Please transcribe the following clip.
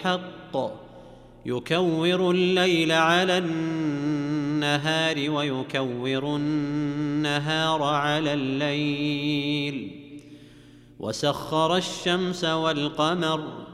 بالحق يكور الليل على النهار ويكور النهار على الليل وسخر الشمس والقمر